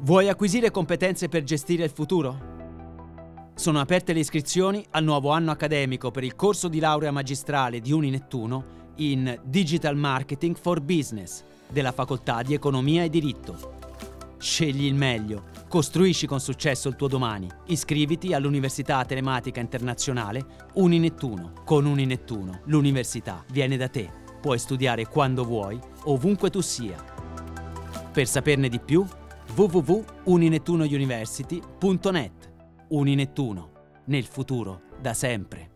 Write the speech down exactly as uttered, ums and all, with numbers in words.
Vuoi acquisire competenze per gestire il futuro? Sono aperte le iscrizioni al nuovo anno accademico per il corso di laurea magistrale di Uninettuno in Digital Marketing for Business della Facoltà di Economia e Diritto. Scegli il meglio, costruisci con successo il tuo domani. Iscriviti all'Università Telematica Internazionale Uninettuno. Con Uninettuno l'università viene da te. Puoi studiare quando vuoi, ovunque tu sia. Per saperne di più, w w w punto uninettunouniversity punto net. Uninettuno, nel futuro, da sempre.